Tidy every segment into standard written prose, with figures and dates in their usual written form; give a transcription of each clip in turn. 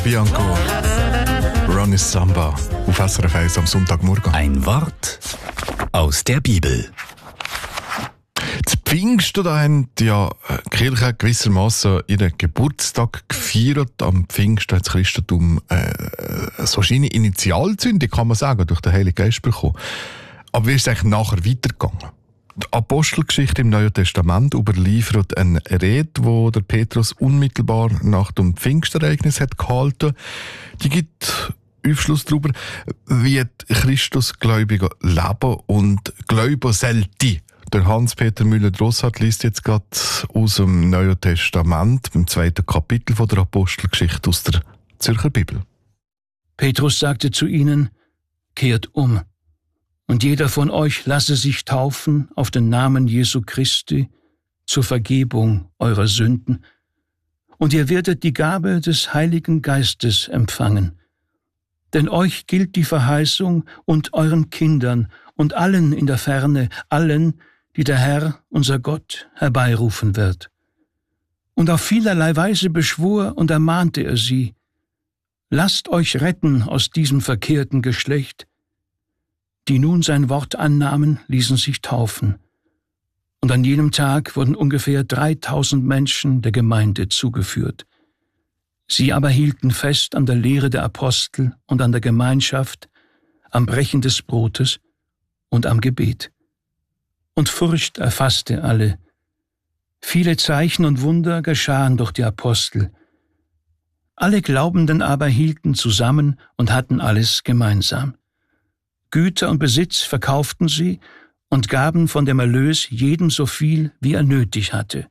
Bianco, Ronnie Samba auf SRF 1 am Sonntagmorgen. Ein Wort aus der Bibel. Zu Pfingsten da haben die Kirche gewissermaßen ihren Geburtstag gefeiert. Am Pfingsten hat das Christentum so seine Initialzündung, kann man sagen, durch den Heiligen Geist bekommen. Aber wie ist es eigentlich nachher weitergegangen? Die Apostelgeschichte im Neuen Testament überliefert eine Rede, die der Petrus unmittelbar nach dem Pfingstereignis hat gehalten. Die gibt Aufschluss darüber, wie die Christusgläubigen leben und glauben sollten. Der Hans-Peter Müller-Drossard liest jetzt gerade aus dem Neuen Testament, im 2. Kapitel von der Apostelgeschichte aus der Zürcher Bibel. Petrus sagte zu ihnen: Kehrt um, und jeder von euch lasse sich taufen auf den Namen Jesu Christi zur Vergebung eurer Sünden, und ihr werdet die Gabe des Heiligen Geistes empfangen. Denn euch gilt die Verheißung und euren Kindern und allen in der Ferne, allen, die der Herr, unser Gott, herbeirufen wird. Und auf vielerlei Weise beschwor und ermahnte er sie: Lasst euch retten aus diesem verkehrten Geschlecht. Die nun sein Wort annahmen, ließen sich taufen. Und an jenem Tag wurden ungefähr 3000 Menschen der Gemeinde zugeführt. Sie aber hielten fest an der Lehre der Apostel und an der Gemeinschaft, am Brechen des Brotes und am Gebet. Und Furcht erfasste alle. Viele Zeichen und Wunder geschahen durch die Apostel. Alle Glaubenden aber hielten zusammen und hatten alles gemeinsam. Güter und Besitz verkauften sie und gaben von dem Erlös jedem so viel, wie er nötig hatte.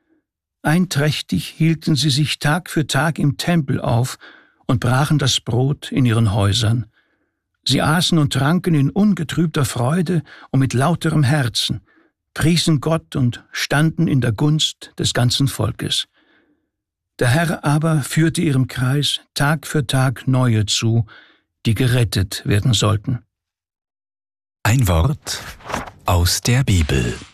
Einträchtig hielten sie sich Tag für Tag im Tempel auf und brachen das Brot in ihren Häusern. Sie aßen und tranken in ungetrübter Freude und mit lauterem Herzen, priesen Gott und standen in der Gunst des ganzen Volkes. Der Herr aber führte ihrem Kreis Tag für Tag neue zu, die gerettet werden sollten. Ein Wort aus der Bibel.